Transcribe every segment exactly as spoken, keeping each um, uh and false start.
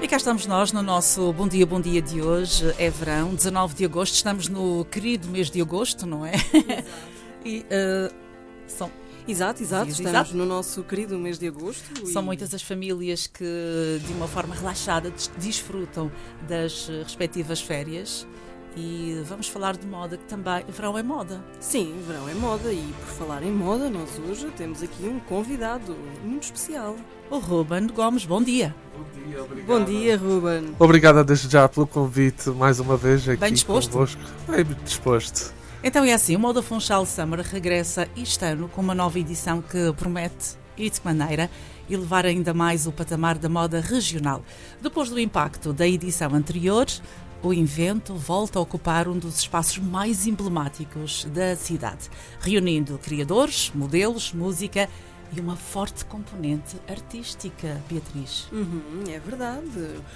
E cá estamos nós no nosso Bom Dia, Bom Dia de hoje. É verão, dezanove de agosto, estamos no querido mês de agosto, não é? Exato. e, uh, são... Exato, exato, Dias, estamos exato. no nosso querido mês de agosto. São e... muitas as famílias que, de uma forma relaxada, des- desfrutam das uh, respectivas férias. E vamos falar de moda, que também, verão é moda. Sim, verão é moda e por falar em moda, nós hoje temos aqui um convidado muito especial. O Ruben Gomes, bom dia. Bom dia, obrigado. Bom dia, Ruben. Obrigado desde já pelo convite, mais uma vez aqui Bem disposto? convosco. Bem disposto. Então é assim, o Moda Funchal Summer regressa este ano com uma nova edição que promete ir de que maneira e levar ainda mais o patamar da moda regional. Depois do impacto da edição anterior, o evento volta a ocupar um dos espaços mais emblemáticos da cidade, reunindo criadores, modelos, música e uma forte componente artística, Beatriz. Uhum, é verdade.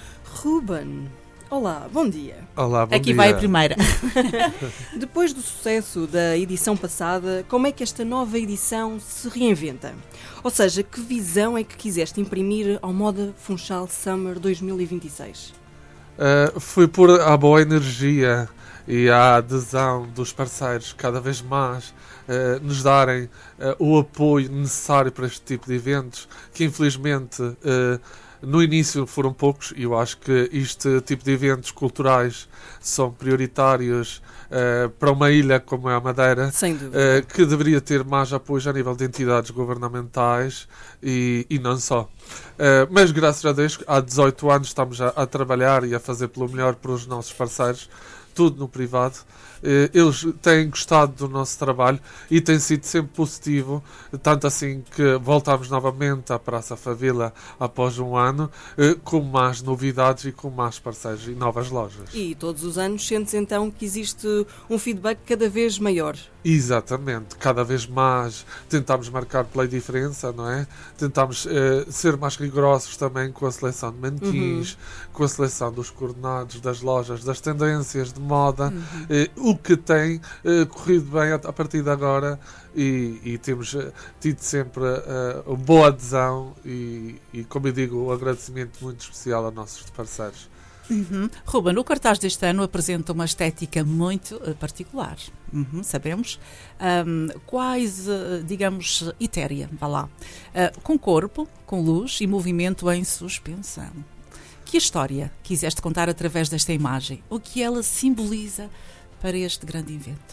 Ruben, olá, bom dia. Olá, bom Aqui dia. vai a primeira. Depois do sucesso da edição passada, como é que esta nova edição se reinventa? Ou seja, que visão é que quiseste imprimir ao Moda Funchal Summer dois mil e vinte e seis? Uh, foi por a boa energia e a adesão dos parceiros cada vez mais uh, nos darem uh, o apoio necessário para este tipo de eventos, que infelizmente uh, no início foram poucos, e eu acho que este tipo de eventos culturais são prioritários uh, para uma ilha como é a Madeira, Sem dúvida. uh, que deveria ter mais apoio a nível de entidades governamentais e, e não só. Uh, mas graças a Deus, há dezoito anos estamos a, a trabalhar e a fazer pelo melhor para os nossos parceiros, tudo no privado. Uh, eles têm gostado do nosso trabalho e tem sido sempre positivo, tanto assim que voltámos novamente à Praça Favila após um ano, uh, com mais novidades e com mais parceiros e novas lojas. E todos os anos sentes então que existe um feedback cada vez maior. Exatamente, cada vez mais tentamos marcar pela diferença, não é? Tentamos eh, ser mais rigorosos também com a seleção de manequins, uhum. com a seleção dos coordenados das lojas, das tendências de moda, uhum. eh, o que tem eh, corrido bem a, a partir de agora e, e temos eh, tido sempre eh, uma boa adesão e, e, como eu digo, um agradecimento muito especial aos nossos parceiros. Uhum. Ruben, o cartaz deste ano apresenta uma estética muito uh, particular, uhum, sabemos, um, quase, uh, digamos, etérea, vá lá, uh, com corpo, com luz e movimento em suspensão. Que história quiseste contar através desta imagem? O que ela simboliza para este grande evento?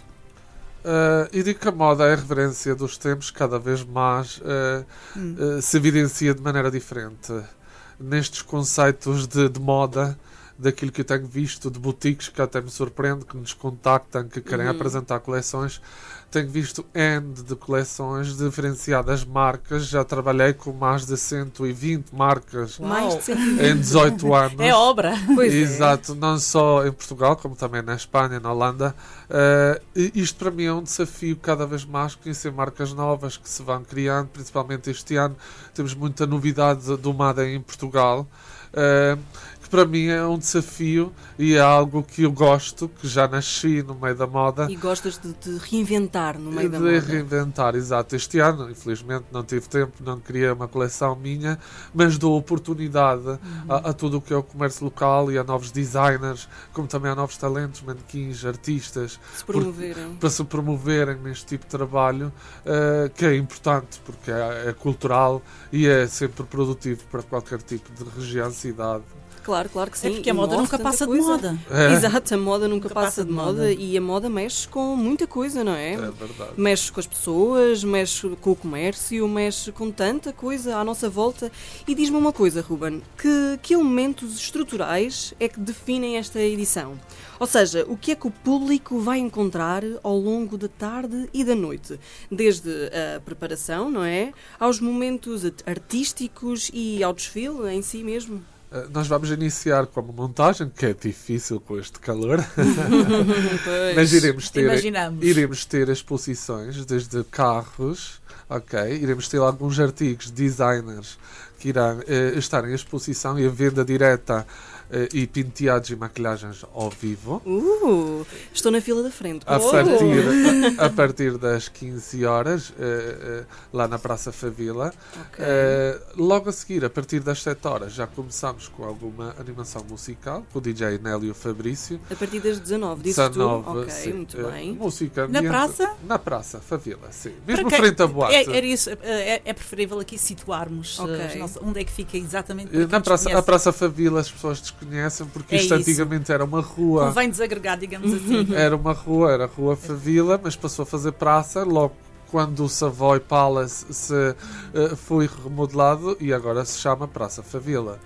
Uh, eu digo que a moda é a referência dos tempos, cada vez mais uh, hum. uh, se evidencia de maneira diferente. Nestes conceitos de, de moda, daquilo que eu tenho visto de boutiques que até me surpreende, que nos contactam, que querem uhum. apresentar coleções. Tenho visto N de coleções de diferenciadas marcas. Já trabalhei com mais de cento e vinte marcas mais de cento e vinte. Em dezoito anos. É obra. Pois Exato, é. Não só em Portugal, como também na Espanha, na Holanda. Uh, isto para mim é um desafio cada vez mais, conhecer marcas novas que se vão criando, principalmente este ano. Temos muita novidade do Moda em Portugal. Uh, que para mim é um desafio e é algo que eu gosto, que já nasci no meio da moda. E gostas de te reinventar no meio de da moda. De reinventar, exato. Este ano, infelizmente, não tive tempo, não queria uma coleção minha, mas dou oportunidade uhum. a, a tudo o que é o comércio local e a novos designers, como também a novos talentos, manequins, artistas, se promoverem. Por, para se promoverem neste tipo de trabalho, uh, que é importante, porque é, é cultural e é sempre produtivo para qualquer tipo de região, cidade. Claro, claro que sim. É porque a moda nunca passa de moda. É. Exato, a moda nunca, nunca passa, passa de, de moda. moda e a moda mexe com muita coisa, não é? É verdade. Mexe com as pessoas, mexe com o comércio, mexe com tanta coisa à nossa volta. E diz-me uma coisa, Ruben, que, que elementos estruturais é que definem esta edição? Ou seja, o que é que o público vai encontrar ao longo da tarde e da noite? Desde a preparação, não é? Aos momentos artísticos e ao desfile em si mesmo? Nós vamos iniciar com uma montagem, que é difícil com este calor, mas iremos ter, iremos ter exposições desde carros, ok, iremos ter alguns artigos, designers, que irá eh, estar em exposição e em venda direta eh, e penteados e maquilhagens ao vivo. Uh, estou na fila da frente. A Oh. partir, a, a partir das quinze horas, eh, eh, lá na Praça Favila. Ok. Eh, logo a seguir, a partir das sete horas, já começamos com alguma animação musical, com o D J Nélio Fabrício. A partir das dezanove, disse dezanove, tu? Ok, sim. muito Eh, bem. música Na ambiente- praça? Na Praça Favila, sim. Mesmo Para quem- frente à boate. É, era isso, é, é preferível aqui situarmos Ok. eh, os nossos- onde é que fica exatamente. Eh, para Na quem praça, a desconhece. Praça Favila as pessoas desconhecem porque É isto isso. antigamente era uma rua. Convém desagregar, digamos assim. Era uma rua, era a Rua Favila, mas passou a fazer praça logo quando o Savoy Palace se, eh, foi remodelado e agora se chama Praça Favila.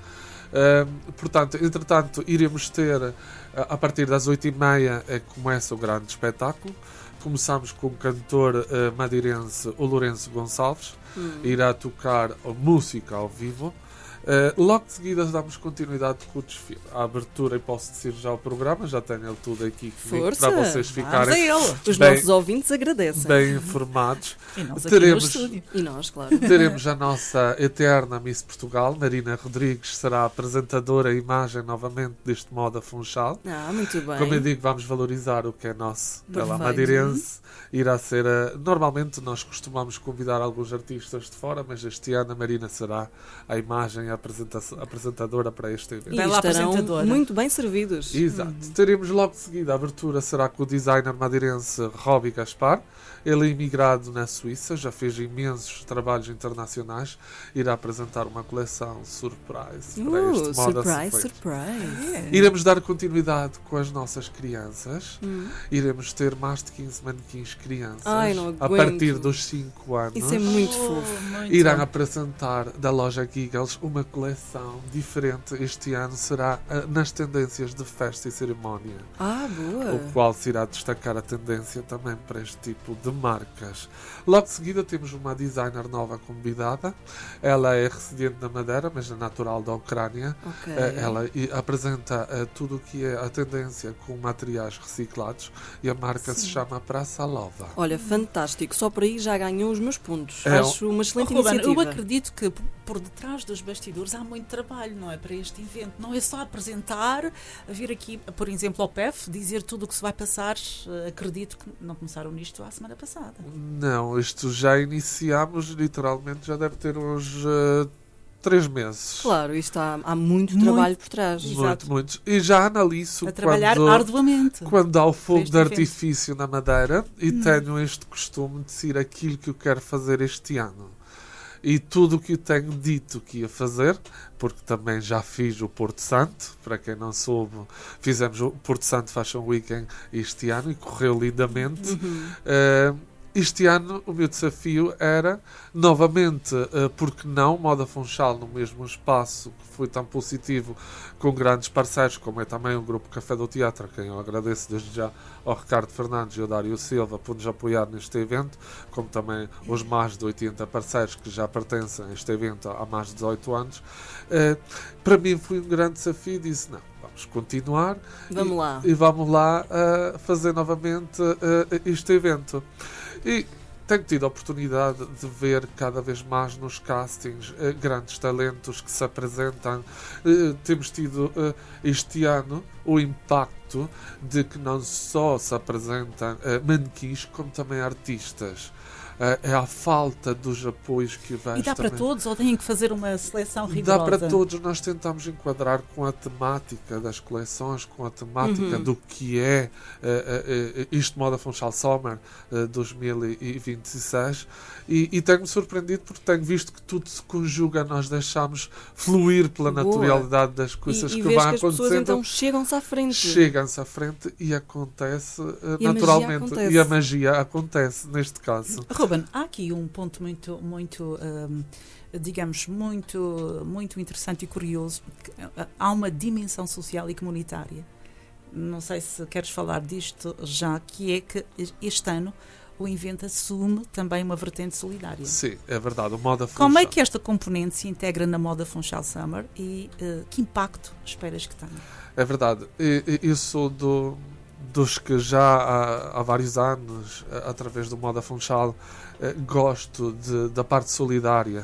Ahm, portanto, entretanto, iremos ter, a, a partir das oito e meia é que começa o grande espetáculo. Começamos com o cantor eh, madeirense, o Lourenço Gonçalves, Hum. irá tocar a música ao vivo. Uh, logo de seguida damos continuidade com o desfile. A abertura, e posso dizer já o programa, já tenho ele tudo aqui comigo, Força! para vocês Vamos a ficarem ele. Os bem- nossos ouvintes agradecem. bem informados. E nós aqui Teremos- no estúdio. E nós, claro. Teremos a nossa eterna Miss Portugal, Marina Rodrigues, será a apresentadora e imagem novamente deste Moda Funchal. Ah, muito bem. Como eu digo, vamos valorizar o que é nosso pela Perfeito. madeirense. Irá ser a... Normalmente nós costumamos convidar alguns artistas de fora, mas este ano a Marina será a imagem e a apresenta- apresentadora para este evento. E Bela estarão apresentadora. muito bem servidos. Exato. Teremos logo de seguida a abertura será com o designer madeirense Robbie Gaspar. Ele é imigrado na Suíça, já fez imensos trabalhos internacionais. Irá apresentar uma coleção surprise para Uh, este Moda surprise, Surprise. surprise. É. Iremos dar continuidade com as nossas crianças. Hum. Iremos ter mais de quinze manequins crianças Ai, não a aguento. partir dos cinco anos. Isso é muito Oh, fofo. muito Irão bom. apresentar da loja Giggles uma coleção diferente. Este ano será ah, nas tendências de festa e cerimónia, Ah, boa. o qual se irá destacar a tendência também para este tipo de marcas. Logo de seguida temos uma designer nova convidada. Ela é residente da Madeira, mas é natural da Ucrânia. Ok. Eh, Ela i- apresenta eh, tudo o que é a tendência com materiais reciclados e a marca se chama Praça Lova. Olha, fantástico. Só por aí já ganhou os meus pontos. É, Acho uma excelente Ruben, iniciativa. eu acredito que por- por detrás dos bastidores há muito trabalho, não é? Para este evento. Não é só apresentar, vir aqui, por exemplo, ao P E F, dizer tudo o que se vai passar. Eh, Acredito que não começaram nisto a semana passada. Não, isto já iniciámos, literalmente já deve ter uns eh, três meses. Claro, isto há, há muito, Muito. trabalho por trás. Exato. Muito, muitos. E já analiso A trabalhar quando, arduamente. quando há o fogo este de evento. artifício na Madeira e Hum. tenho este costume de dizer aquilo que eu quero fazer este ano. E tudo o que eu tenho dito que ia fazer, porque também já fiz o Porto Santo, para quem não soube, fizemos o Porto Santo Fashion Weekend este ano e correu lindamente. Uhum. Uh, este ano o meu desafio era, novamente, uh, porque não, Moda Funchal no mesmo espaço que foi tão positivo, com grandes parceiros, como é também o Grupo Café do Teatro, a quem eu agradeço desde já ao Ricardo Fernandes e ao Dário Silva por nos apoiar neste evento, como também os mais de oitenta parceiros que já pertencem a este evento há mais de dezoito anos. Uh, para mim foi um grande desafio e disse, não, vamos continuar Vamos e, lá. e vamos lá uh, fazer novamente uh, este evento. E tenho tido a oportunidade de ver cada vez mais nos castings uh, grandes talentos que se apresentam. Uh, temos tido uh, este ano o impacto de que não só se apresentam uh, manequins, como também artistas. Uh, é a falta dos apoios que vejo E dá para também. todos ou têm que fazer uma seleção rigorosa? Dá para todos, nós tentamos enquadrar com a temática das coleções, com a temática Uhum. do que é uh, uh, uh, isto Moda Funchal Summer uh, dois mil e vinte e seis e, e tenho-me surpreendido porque tenho visto que tudo se conjuga, nós deixamos fluir pela Boa. naturalidade das coisas e, e que vês vão que as pessoas acontecendo. então chegam-se à frente. Chegam-se à frente e acontece uh, E a magia naturalmente. acontece. E a magia acontece neste caso. Ruben, há aqui um ponto muito, muito hum, digamos, muito, muito interessante e curioso. Que, ah, há uma dimensão social e comunitária. Não sei se queres falar disto já, que é que este ano o evento assume também uma vertente solidária. Sim, é verdade. O Moda Funchal. Como é que esta componente se integra na Moda Funchal Summer e uh, que impacto esperas que tenha? É verdade. E- e- Eu sou do, dos que já há, há vários anos, a- através do Moda Funchal, eh, gosto de- da parte solidária,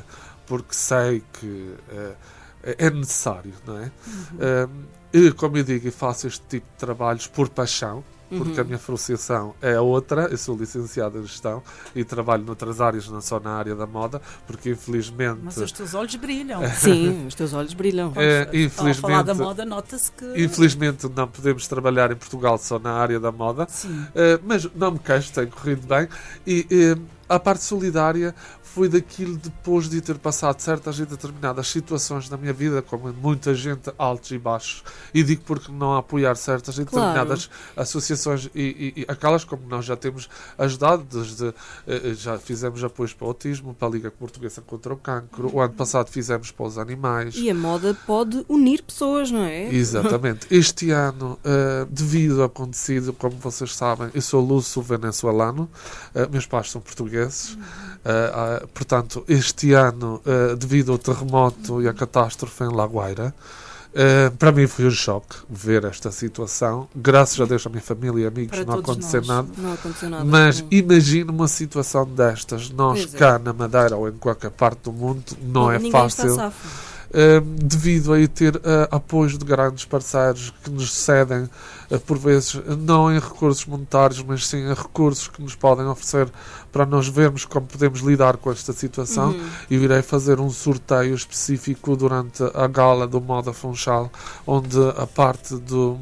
porque sei que uh, é necessário, não é? Uhum. Uh, e, como eu digo, eu faço este tipo de trabalhos por paixão, porque uhum. a minha associação é outra. Eu sou licenciado em gestão e trabalho noutras áreas, não só na área da moda, porque infelizmente... Mas os teus olhos brilham. Sim, os teus olhos brilham. É, infelizmente, ao falar da moda, nota-se que... Infelizmente não podemos trabalhar em Portugal só na área da moda, uh, mas não me queixo, tem corrido bem. E uh, a parte solidária foi daquilo depois de ter passado certas e determinadas situações na minha vida, como muita gente, altos e baixos, e digo porque não apoiar certas e determinadas claro. associações e, e, e aquelas como nós já temos ajudado, desde, eh, já fizemos apoios para o autismo, para a Liga Portuguesa contra o Cancro, o ano passado fizemos para os animais. E a moda pode unir pessoas, não é? Exatamente. Este ano, uh, devido ao acontecido, como vocês sabem, eu sou luso-venezuelano, uh, meus pais são portugueses, uh, uh, portanto, este ano, uh, devido ao terremoto e à catástrofe em La Guaira, uh, para mim foi um choque ver esta situação. Graças a Deus, a minha família e amigos não aconteceu nada. Não aconteceu nada. Mas imagina uma situação destas. Nós pois cá é. na Madeira ou em qualquer parte do mundo, não, não é fácil. Uh, devido a ter uh, apoios de grandes parceiros que nos cedem, uh, por vezes, não em recursos monetários, mas sim em recursos que nos podem oferecer para nós vermos como podemos lidar com esta situação. Uhum. Eu irei fazer um sorteio específico durante a gala do Moda Funchal, onde a parte do...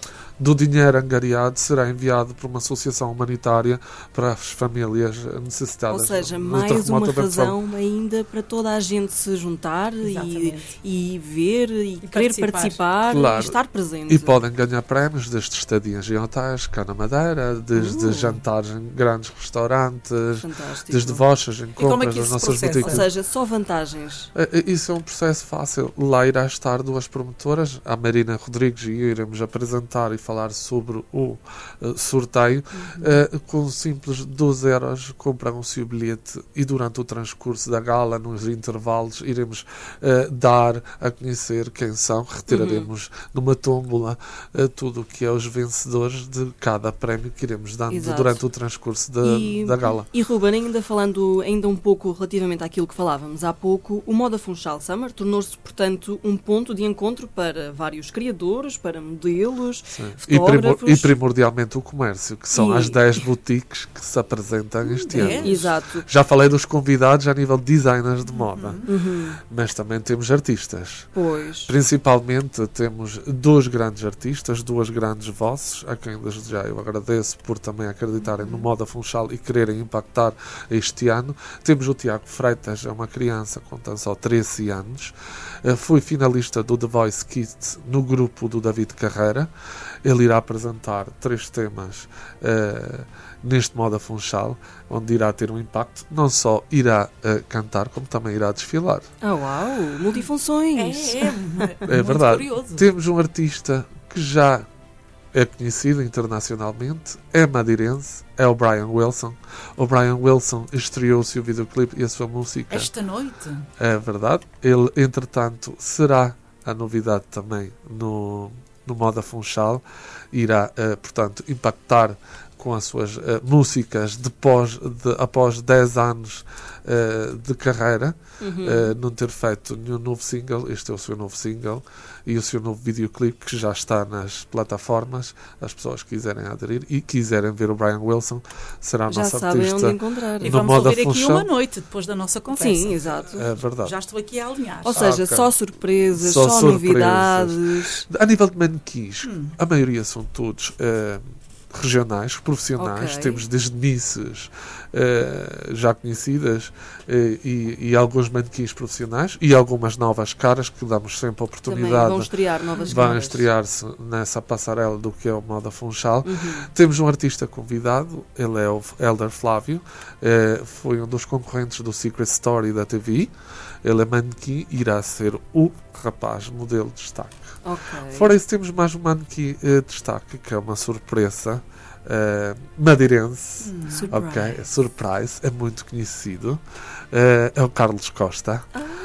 do dinheiro angariado será enviado por uma associação humanitária para as famílias necessitadas. Ou seja, no mais uma razão ainda para toda a gente se juntar e, e ver e, e querer participar, participar claro. e estar presente. E podem ganhar prémios desde estadias em hotéis, cá na Madeira, desde uh. jantares em grandes restaurantes, fantástico. Desde vouchers em compras das é nossas boutiques. Ou seja, só vantagens. Isso é um processo fácil. Lá irá estar duas promotoras, a Marina Rodrigues e eu iremos apresentar e falar falar sobre o uh, sorteio. Uhum. Uh, com simples doze euros compram-se o bilhete e durante o transcurso da gala, nos intervalos, iremos uh, dar a conhecer quem são. Retiraremos uhum. numa tómbola uh, tudo o que é os vencedores de cada prémio que iremos dando Exato. durante o transcurso da, e, da gala. E Ruben, ainda falando ainda um pouco relativamente àquilo que falávamos há pouco, o Moda Funchal Summer tornou-se, portanto, um ponto de encontro para vários criadores, para modelos, Sim. E, primor, e primordialmente o comércio, que são e... as dez boutiques que se apresentam este é? ano. Exato. Já falei dos convidados a nível de designers de moda, uhum. mas também temos artistas. Pois. Principalmente temos dois grandes artistas, duas grandes vozes, a quem desde já eu agradeço por também acreditarem uhum. no Moda Funchal e quererem impactar este ano. Temos o Tiago Freitas, é uma criança com tão só treze anos, foi finalista do The Voice Kids no grupo do David Carreira. Ele irá apresentar três temas uh, neste Moda Funchal, onde irá ter um impacto. Não só irá uh, cantar, como também irá desfilar. Oh, uau! Multifunções! É, é, é verdade. Curioso. Temos um artista que já é conhecido internacionalmente, é madeirense, é o Brian Wilson. O Brian Wilson estreou o seu videoclipe e a sua música esta noite. É verdade. Ele, entretanto, será a novidade também no, no Moda Funchal. Irá, uh, portanto, impactar com as suas uh, músicas depois de, após dez anos uh, de carreira, uhum. uh, não ter feito nenhum novo single. Este é o seu novo single e o seu novo videoclipe, que já está nas plataformas. As pessoas que quiserem aderir e quiserem ver o Brian Wilson, será a já nossa sabem artista onde encontrar. E vamos ouvir aqui Funchal. Uma noite depois da nossa conversa. Sim, exato. É verdade. Já estou aqui a alinhar. Ou seja, ah, okay. só surpresas, só, só surpresas. novidades. A nível de manequins, hum. a maioria são todos uh, regionais, profissionais. Okay. Temos desde Misses uh, já conhecidas uh, e, e alguns manequins profissionais e algumas novas caras que damos sempre a oportunidade. Também vão estrear novas vão caras. estrear-se nessa passarela do que é o Moda Funchal. Uhum. Temos um artista convidado, ele é o Elder Flávio, uh, foi um dos concorrentes do Secret Story da T V I. Ele é manequim e irá ser o rapaz modelo de destaque. Okay. Fora isso, temos mais um manequim uh, de destaque, que é uma surpresa uh, madeirense. Hum, surprise. Okay, surprise, é muito conhecido. Uh, é o Carlos Costa. Ah,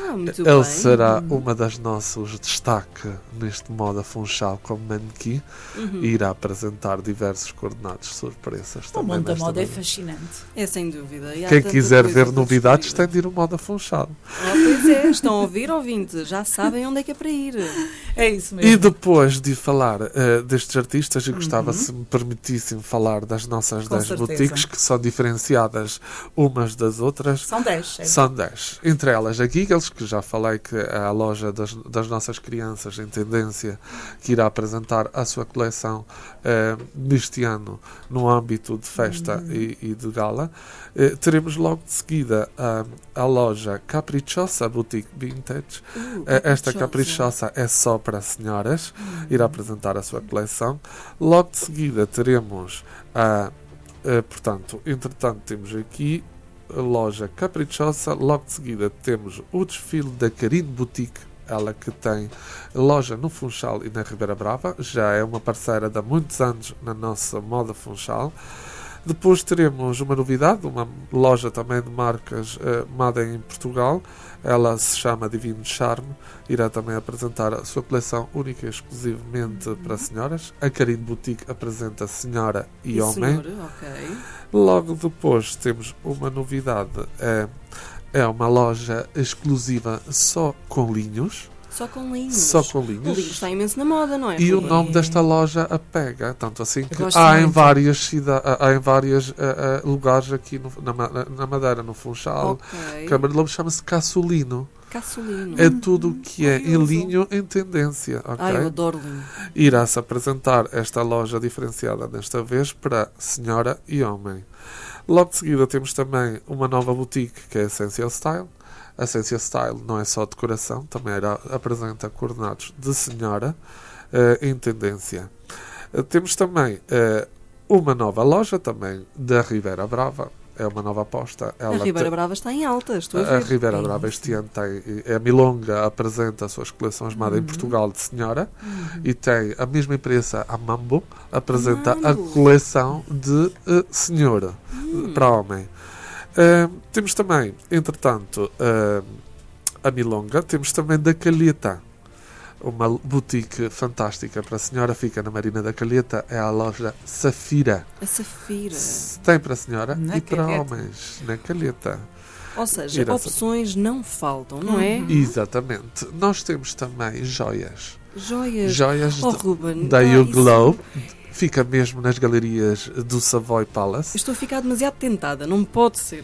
Ah, muito Ele bem. será uma das nossos destaque neste Moda Funchal como manequim Uhum. e irá apresentar diversos coordenados surpresas O também. mundo da nesta moda é manhã. fascinante. É sem dúvida. E há Quem tanta quiser coisa ver para novidades descobrir. tem de ir ao Moda Funchal. Ah, pois é, estão a ouvir, ouvintes, já sabem onde é que é para ir. É isso mesmo. E depois de falar uh, destes artistas, eu gostava, Uhum. se me permitissem, falar das nossas Com dez certeza. boutiques, que são diferenciadas umas das outras. São dez. É. São dez. Entre elas a Giggles, que já falei que é a loja das, das nossas crianças em tendência, que irá apresentar a sua coleção uh, neste ano no âmbito de festa Uhum. e, e de gala. Uh, teremos logo de seguida a, a loja Caprichosa Boutique Vintage. Uh, Eh, Esta caprichosa é só para senhoras, irá apresentar a sua coleção. Logo de seguida teremos a, eh, portanto, entretanto temos aqui a loja Caprichosa, logo de seguida temos o desfile da Carine Boutique, ela que tem loja no Funchal e na Ribeira Brava, já é uma parceira de há muitos anos na nossa moda Funchal. Depois teremos uma novidade, uma loja também de marcas uh, Made em Portugal. Ela se chama Divino Charme. Irá também apresentar a sua coleção única e exclusivamente Uhum. para senhoras. A Carine Boutique apresenta senhora e, E homem. senhor, ok. Logo depois temos uma novidade. É, é uma loja exclusiva só com linhos. Só com linhos. Só com O linho linhos. está imenso na moda, não é? E o Ruben? nome desta loja a pega, tanto assim que gosto há em muito. várias, cida há em vários lugares aqui no- na, Ma- na Madeira, no Funchal. Ok. Câmara de Lobos chama-se Caçolino. Caçolino. É tudo o que é em curioso. linho em tendência. ok? Ai, eu adoro linho. Irá-se apresentar esta loja diferenciada desta vez para senhora e homem. Logo de seguida temos também uma nova boutique que é a Essential Style. A Essential Style não é só decoração, também irá, apresenta coordenados de senhora eh, em tendência. Eh, temos também eh, uma nova loja também da Ribeira Brava. É uma nova aposta. A Ela Ribeira tem- Brava está em alta, estou a a ver. Ribeira É Brava isso. este ano tem, a Milonga apresenta as suas coleções Made em Uhum. Portugal de senhora e tem a mesma empresa, a Mambo, apresenta a Mambo. coleção de eh, senhora, Hum. para homem. Uh, temos também, entretanto, uh, a Milonga, temos também da Calheta, uma boutique fantástica para a senhora, fica na Marina da Calheta, é a loja Safira. A Safira. S- Tem para a senhora Na e para Calheta. homens, na Calheta. Ou seja, Irá- opções não faltam, não é? Uhum. Exatamente. Nós temos também joias. Joias. Joias Oh, de- Ruben. da ah, You isso- Glow. Fica mesmo nas galerias do Savoy Palace. Estou a ficar demasiado tentada, não pode ser.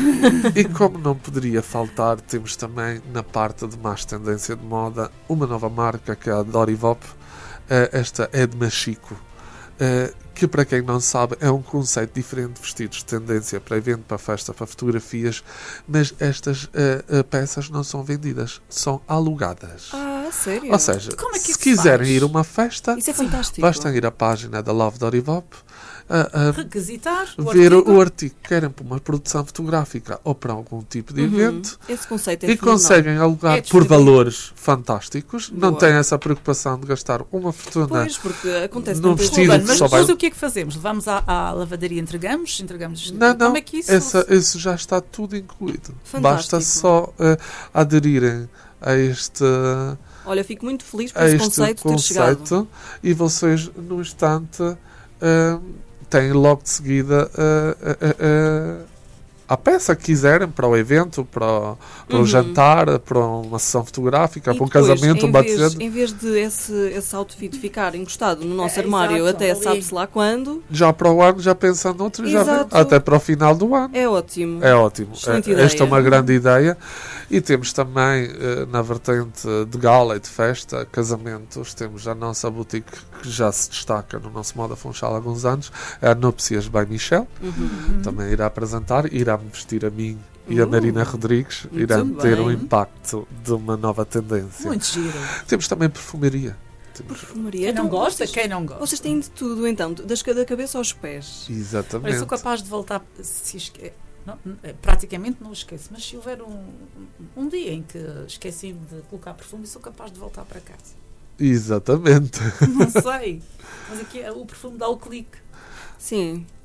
E como não poderia faltar, temos também na parte de mais tendência de moda uma nova marca que é a Dorivop. Eh, Esta é de Machico, eh, que para quem não sabe é um conceito diferente de vestidos de tendência para evento, para festa, para fotografias, mas estas eh, eh, peças não são vendidas, são alugadas. Ah, sério? Ou seja, Como é que se isso quiserem faz? ir a uma festa, Isso é fantástico. basta ir à página da Love Dorivop, a- a Requisitar o ver artigo. o artigo que querem para uma produção fotográfica ou para algum tipo de Uhum. evento Esse conceito é e fenomenal. conseguem alugar É por distribuído. valores fantásticos. Não Boa. têm essa preocupação de gastar uma fortuna. Pois, porque acontece Num tantas vestido Ruben, que mas só depois vai- o que é que fazemos? Levamos à, à lavadaria e entregamos? Entregamos? Não, não, Como é que isso essa, isso já está tudo incluído. Fantástico. Basta só eh, aderirem a este, Olha, fico muito feliz por a esse este conceito ter chegado. conceito e vocês, no instante, eh, têm logo de seguida eh, eh, eh, eh, a peça que quiserem para o evento, para o, para o Uhum. jantar, para uma sessão fotográfica, E para um depois, casamento, um em vez, batizado. em vez de esse, esse outfit ficar encostado no nosso É, armário exato, até ali. sabe-se lá quando, Já para o ano, já pensando noutro, já vem, Exato. até para o final do ano. é ótimo. É ótimo. Excelente É- ideia. Esta é uma grande ideia. E temos também, eh, na vertente de gala e de festa, casamentos, temos a nossa boutique que já se destaca no nosso Moda Funchal há alguns anos, é a Núpcias by Michel. Uhum. Também irá apresentar, irá-me vestir a mim e a Uh, Marina Rodrigues, muito irá ter um bem. impacto de uma nova tendência. Muito giro. Temos também perfumaria. Temos- Perfumaria. Quem não Então, gosta, vocês, quem não gosta. vocês têm de tudo, então, das, da cabeça aos pés. Olha, Exatamente. sou capaz de voltar, se esque... não, não, praticamente não esqueço, mas se houver um, um dia em que esqueci de colocar perfume, sou capaz de voltar para casa. Exatamente. Não sei, mas aqui é- o perfume dá o clique. Sim.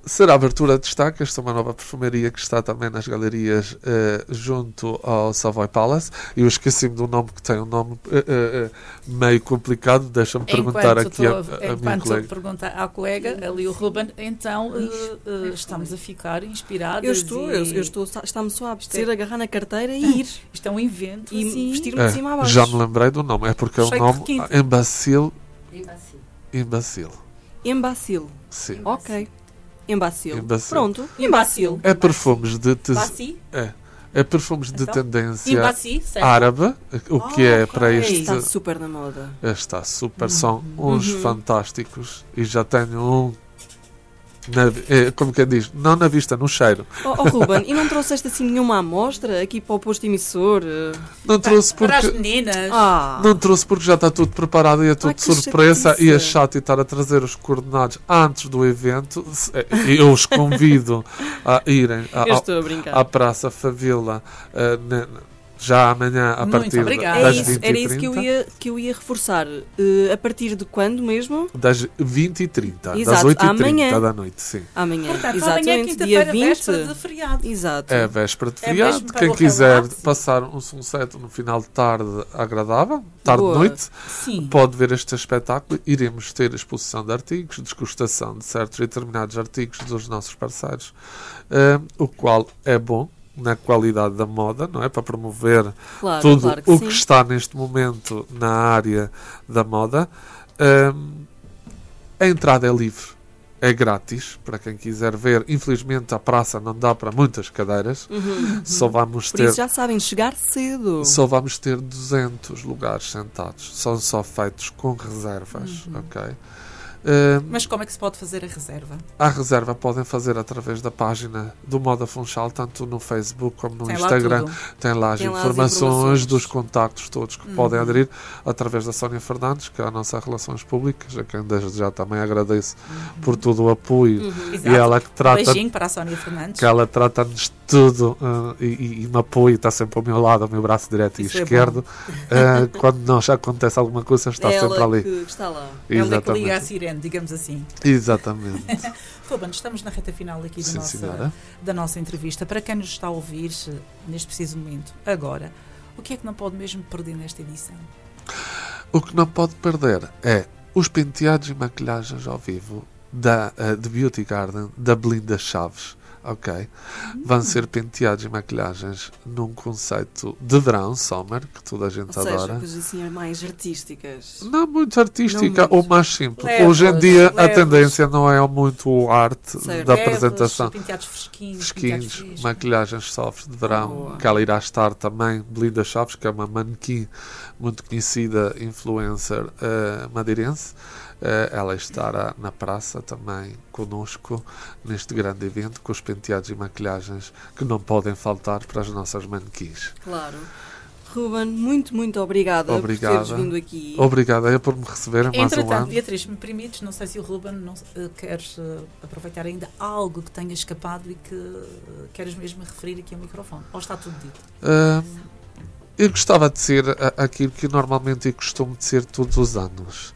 ser a abertura de destaque. Esta é uma nova perfumaria que está também nas galerias uh, junto ao Savoy Palace. Eu esqueci-me do nome, que tem um nome uh, uh, meio complicado. Deixa-me perguntar aqui a, a, a minha colega. Pergunta à colega, ali o Ruben, então uh, uh, estamos a ficar inspirados. Eu estou, e... eu, eu estou, está-me só a apetecer, agarrar na carteira e ir. Isto é um invento e assim. vestir-me é, de cima a baixo. Já me lembrei do nome, é porque é o Cheio nome de Embacil. Embacil. Embacil. Sim. Ok. Embacil. Embacil. Pronto. Embacil. É perfumes de... Te... Baci? É. É perfumes de então, tendência Baci, árabe, o que oh, é okay. para este... Está super na moda. Está super, são uhum. uns uhum. fantásticos. E já tenho um... Na, é, como quem diz, não na vista, no cheiro. Oh, oh Ruben, e não trouxeste assim nenhuma amostra aqui para o posto emissor? Não trouxe porque... Para as meninas. Ah. Não trouxe porque já está tudo preparado e é tudo Ai, de surpresa. chatice. E é chato estar a trazer os coordenados antes do evento. Eu os convido a irem a, Eu estou a brincar. à Praça Favila uh, ne, já amanhã a Muito partir obrigada. das É isso, vinte e era isso que trinta. eu ia, que eu ia reforçar. Uh, a partir de quando mesmo? Das vinte e trinta, Exato, das oito e amanhã. trinta da noite, sim. Amanhã. Portanto, Exatamente, amanhã é dia quinta-feira, vinte. véspera de feriado. Exato. É véspera de É feriado. mesmo para Quem o quiser relax. passar um sunset no final de tarde agradável, tarde-noite, Sim. pode ver este espetáculo. Iremos ter a exposição de artigos, desgustação de certos e determinados artigos dos nossos parceiros, uh, o qual é bom na qualidade da moda, não é? Para promover Claro, tudo claro que o sim. que está neste momento na área da moda. Um, a entrada é livre, é grátis para quem quiser ver. Infelizmente a praça não dá para muitas cadeiras. Uhum, uhum. Só vamos Por ter isso já sabem, chegar cedo. só vamos ter duzentos lugares sentados. São só feitos com reservas, Uhum. ok? Um, Mas como é que se pode fazer a reserva? A reserva podem fazer através da página do Moda Funchal, tanto no Facebook como no Tem lá Instagram. tudo. Tem lá as Tem lá as informações, informações. dos contactos todos que Uhum. podem aderir através da Sónia Fernandes, que é a nossa Relações Públicas, a quem desde já também agradeço Uhum. por todo o apoio. Uhum. Exato. E ela que Um trata, beijinho para a Sónia Fernandes. que ela trata-nos tudo uh, e, e, e me apoia, está sempre ao meu lado, ao meu braço direito e Isso é esquerdo. Uh, quando nós acontece alguma coisa, está É sempre ela ali. que está lá. Ela é que liga a Exatamente. sirene, digamos assim. Exatamente. Ruben, estamos na reta final aqui da Sim, nossa, senhora. da nossa entrevista. Para quem nos está a ouvir neste preciso momento, agora, o que é que não pode mesmo perder nesta edição? O que não pode perder é os penteados e maquilhagens ao vivo da, uh, de Beauty Garden, da Belinda Chaves. Ok? Vão ser penteados e maquilhagens num conceito de verão, summer, que toda a gente Ou seja, adora. coisas assim mais artísticas. Não muito artística, Não muito. ou mais simples. Leves, Hoje em dia a leves. tendência não é muito arte Certo. da Leves, apresentação. penteados fresquinhos, Fresquinhos, penteados frescos. maquilhagens soft de verão, Boa. que ela irá estar também. Belinda Chaves, que é uma manequim muito conhecida, influencer uh, madeirense. Uh, ela estará na praça também conosco neste grande evento, com os penteados e maquilhagens que não podem faltar para as nossas manequins. Claro. Ruben, muito, muito obrigada, Obrigada. por teres vindo aqui. Obrigado é por me receberem mais um Entretanto, ano. Beatriz, me permites, não sei se o Ruben não, uh, queres uh, aproveitar ainda algo que tenha escapado e que uh, queres mesmo referir aqui ao microfone. Ou está tudo dito? Uh, eu gostava de dizer a- aquilo que normalmente eu costumo dizer todos os anos.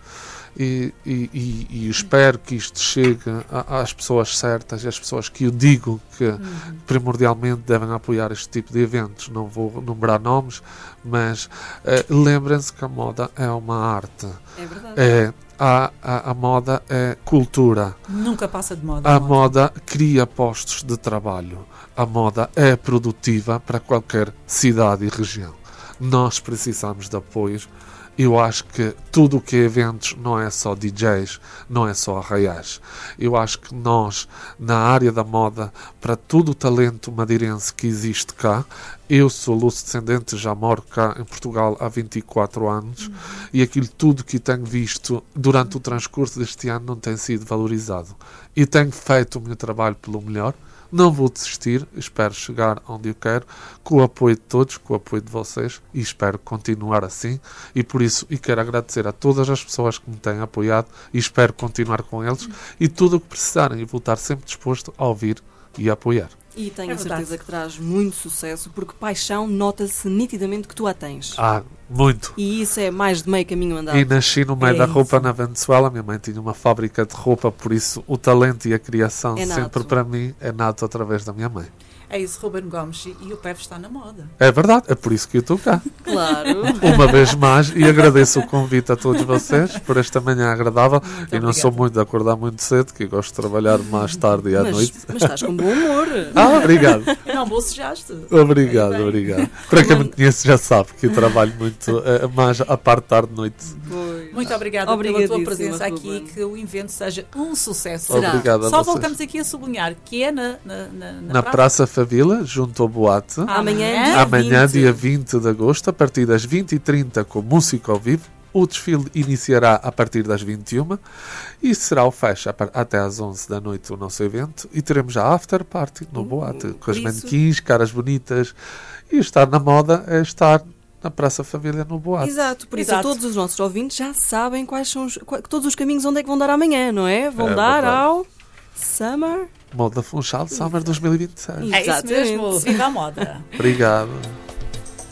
E, e, e, e espero que isto chegue a- às pessoas certas e às pessoas que eu digo que Uhum. primordialmente devem apoiar este tipo de eventos. Não vou numerar nomes, mas eh, lembrem-se que a moda é uma arte. É verdade. É, a, a, a moda é cultura. Nunca passa de moda. A moda. moda cria postos de trabalho. A moda é produtiva para qualquer cidade e região. Nós precisamos de apoios. Eu acho que tudo o que é eventos não é só D Js, não é só arraiais. Eu acho que nós, na área da moda, para todo o talento madeirense que existe cá, eu sou luso-descendente, já moro cá em Portugal há vinte e quatro anos, uhum. e aquilo tudo que tenho visto durante o transcurso deste ano não tem sido valorizado. E tenho feito o meu trabalho pelo melhor. Não vou desistir, espero chegar onde eu quero, com o apoio de todos, com o apoio de vocês, e espero continuar assim. E por isso, e quero agradecer a todas as pessoas que me têm apoiado, e espero continuar com eles, e tudo o que precisarem, e vou estar sempre disposto a ouvir e a apoiar. E tenho É a verdade. certeza que traz muito sucesso, porque paixão nota-se nitidamente que tu a tens. Ah, muito. E isso é mais de meio caminho andado. E nasci no meio É da roupa isso. na Venezuela. Minha mãe tinha uma fábrica de roupa, por isso o talento e a criação É nato. sempre para mim é nato através da minha mãe. É isso, Ruben Gomes, e o P E V está na moda. É verdade, é por isso que eu estou cá. Claro. Uma vez mais, e agradeço o convite a todos vocês por esta manhã agradável. Muito e não sou obrigada. muito de acordar muito cedo, que eu gosto de trabalhar mais tarde e à mas, noite. mas estás com bom humor. Ah, obrigado. Não, bocejaste. Obrigado, Bem, bem. obrigado. Para quem me conhece já sabe que eu trabalho muito eh, mais à parte tarde-noite. Pois. Muito obrigada pela tua Obrigadíssima, presença aqui, Ruben. que o evento seja um sucesso. Será. Obrigado a Só vocês. voltamos aqui a sublinhar que é na, na, na, na Na Praça Favila, junto ao Boate. Amanhã, dia Amanhã, vinte. dia vinte de agosto, a partir das vinte e trinta, com música ao vivo. O desfile iniciará a partir das vinte e uma e será o fecha a par- até às onze da noite o nosso evento. E teremos a after party no Uh, Boate, com por as isso- manequins, caras bonitas. E estar na moda é estar na Praça Favila no Boate. Exato, por isso Exato. todos os nossos ouvintes já sabem quais são os, qua- todos os caminhos onde é que vão dar amanhã, não é? Vão É dar verdade. ao Summer. Moda Funchal Summer dois mil e vinte e seis. É isso mesmo, Exatamente. viva a moda. Obrigado.